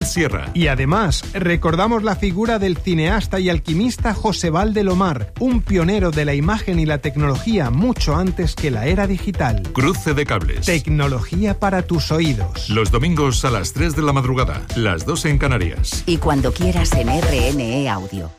Sierra. Y además, recordamos la figura del cineasta y alquimista José Valdelomar, un pionero de la imagen y la tecnología mucho antes que la era digital. Cruce de cables. Tecnología para tus oídos. Los domingos a las 3 de la madrugada, las 2 en Canarias. Y cuando quieras en RNE Audio.